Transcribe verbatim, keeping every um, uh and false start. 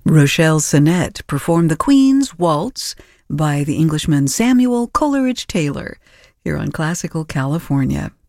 Rochelle Sinnett performed the Queen's Waltz by the Englishman Samuel Coleridge Taylor here on Classical California.